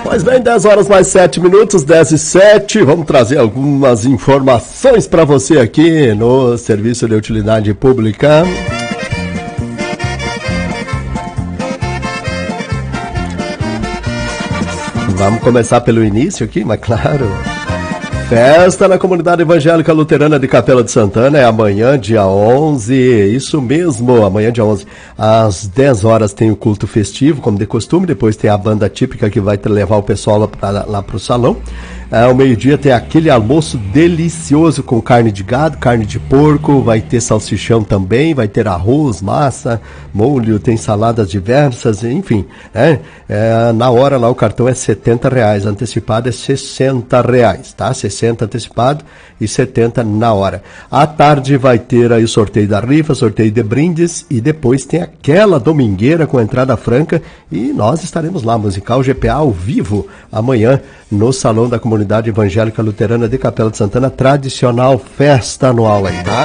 Pois bem, 10 horas mais 7 minutos, 10 e 7. Vamos trazer algumas informações para você aqui no Serviço de Utilidade Pública. Vamos começar pelo início aqui, mas claro. Festa na Comunidade Evangélica Luterana de Capela de Santana é amanhã, dia 11, isso mesmo, amanhã, dia 11, às 10 horas tem o culto festivo, como de costume, depois tem a banda típica que vai levar o pessoal lá para o salão. Ao meio-dia tem aquele almoço delicioso com carne de gado, carne de porco, vai ter salsichão também, vai ter arroz, massa, molho, tem saladas diversas, enfim, né? Na hora lá o cartão é R$70, antecipado é R$60, tá? 60 antecipado e 70 na hora. À tarde vai ter aí o sorteio da rifa, sorteio de brindes e depois tem aquela domingueira com entrada franca e nós estaremos lá, Musical GPA ao vivo, amanhã no Salão da Comunidade Evangélica Luterana de Capela de Santana, tradicional festa anual aí, tá?